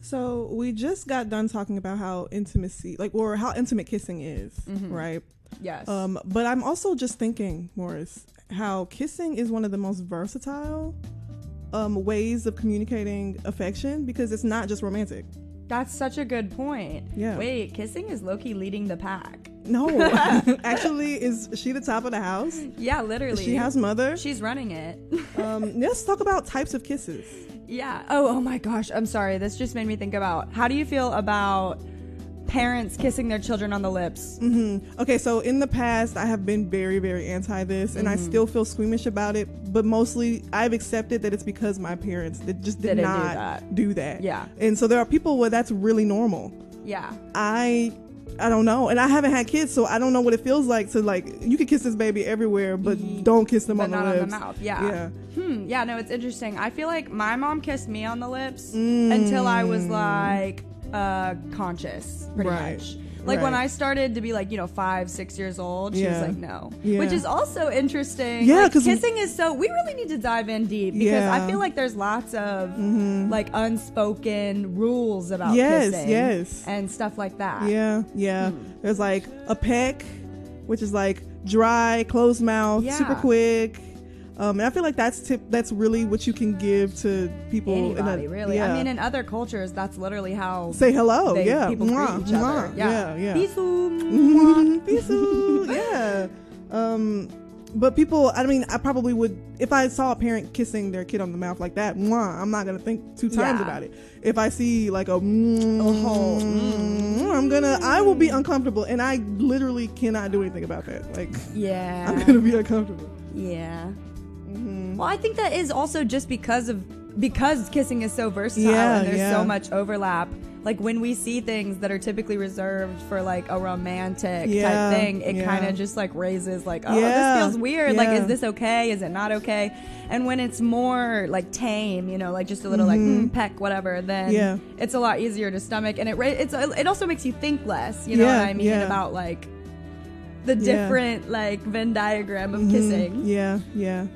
So we just got done talking about how intimacy, like, or how intimate kissing is, right? Yes. But I'm also just thinking, Morris, how kissing is one of the most versatile ways of communicating affection, because it's not just romantic. That's such a good point. Yeah. Wait, kissing is low-key leading the pack. No, actually, is she the top of the house? Yeah, literally. Is she house mother? She's running it. Let's talk about types of kisses. Yeah. Oh my gosh. I'm sorry. This just made me think about, how do you feel about parents kissing their children on the lips? Okay, so in the past, I have been very, very anti this, and I still feel squeamish about it. But mostly, I've accepted that it's because my parents just did not do that. Yeah. And so there are people where that's really normal. Yeah. I don't know, and I haven't had kids, so I don't know what it feels like to, like, you could kiss this baby everywhere, but don't kiss them on the lips. But not on the mouth. Yeah. Yeah, no, it's interesting. I feel like my mom kissed me on the lips until I was like conscious, pretty much. Like when I started to be like, 5, 6 years old, she was like, no. Which is also interesting. Yeah, because kissing is we really need to dive in deep, because I feel like there's lots of like unspoken rules about kissing and stuff like that. Yeah. There's like a peck, which is like dry, closed mouth, super quick. And I feel like that's really what you can give to people. Anybody, really. I mean, in other cultures, that's literally how say hello. People greet each other. Yeah. Bisou. Bisou. Yeah. But people, I mean, I probably would, if I saw a parent kissing their kid on the mouth like that, I'm not gonna think 2 times about it. If I see like I will be uncomfortable, and I literally cannot do anything about that. Like, I'm gonna be uncomfortable. Yeah. Well, I think that is also just because kissing is so versatile and there's so much overlap. Like when we see things that are typically reserved for like a romantic type thing, it kind of just like raises like, this feels weird. Like, is this okay? Is it not okay? And when it's more like tame, like just a little like peck, whatever, then it's a lot easier to stomach, and it also makes you think less. You know what I mean about like the different like Venn diagram of kissing. Yeah.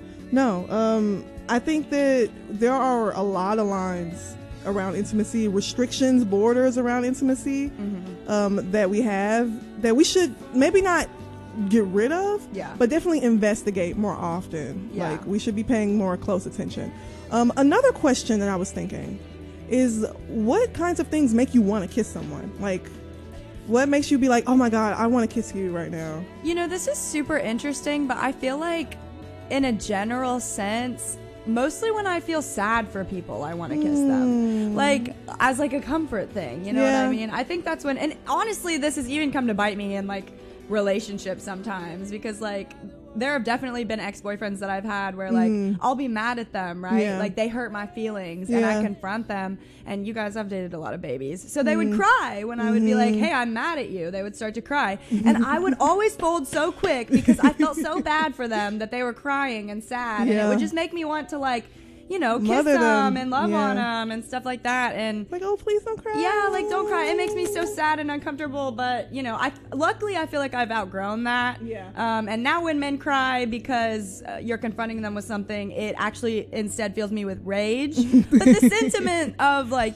No, I think that there are a lot of lines around intimacy, restrictions, borders around intimacy, that we have that we should maybe not get rid of, but definitely investigate more often. Like, we should be paying more close attention. Another question that I was thinking is, what kinds of things make you want to kiss someone? Like, what makes you be like, oh my God, I want to kiss you right now? This is super interesting, but I feel like in a general sense, mostly when I feel sad for people, I want to kiss them. Like, as like a comfort thing, you know what I mean? I think that's when, and honestly, this has even come to bite me in like relationships sometimes, because like there have definitely been ex-boyfriends that I've had where like I'll be mad at them, right? Like they hurt my feelings and I confront them, and you guys have dated a lot of babies, so they would cry when I would be like, hey, I'm mad at you. They would start to cry, and I would always fold so quick because I felt so bad for them that they were crying and sad, and it would just make me want to like kiss them and love on them and stuff like that, and like, oh, please don't cry. Yeah, like, don't cry. It makes me so sad and uncomfortable, but luckily I feel like I've outgrown that. And now when men cry because you're confronting them with something, it actually instead fills me with rage. But the sentiment of like,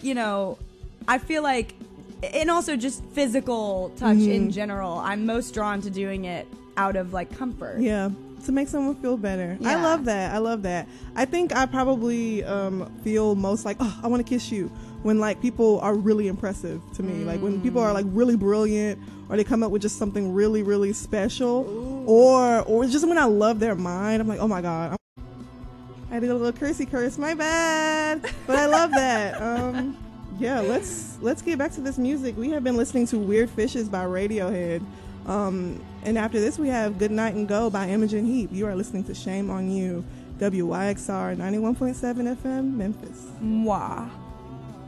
I feel like, and also just physical touch in general, I'm most drawn to doing it out of like comfort. To make someone feel better. I love that. I think I probably feel most like, oh, I want to kiss you when like people are really impressive to me. Like when people are like really brilliant, or they come up with just something really, really special, or just when I love their mind. I'm like, oh my God, I had to go a little cursey curse, my bad. But I love that. Let's get back to this music. We have been listening to Weird Fishes by Radiohead. And after this, we have Good Night and Go by Imogen Heap. You are listening to Shame on You, WYXR 91.7 FM, Memphis. Mwah.